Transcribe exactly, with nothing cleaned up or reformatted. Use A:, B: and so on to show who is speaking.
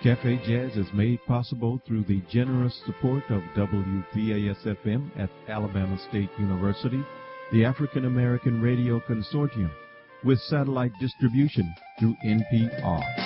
A: Cafe Jazz is made possible through the generous support of W V A S F M at Alabama State University, the African American Radio Consortium, with satellite distribution through N P R.